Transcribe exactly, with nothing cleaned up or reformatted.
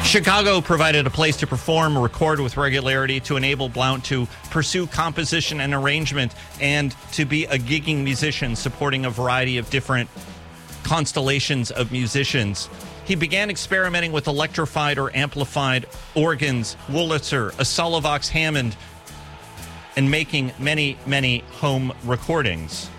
Chicago provided a place to perform, record with regularity to enable Blount to pursue composition and arrangement and to be a gigging musician supporting a variety of different constellations of musicians. He began experimenting with electrified or amplified organs, Wurlitzer, a Solovox Hammond, and making many, many home recordings.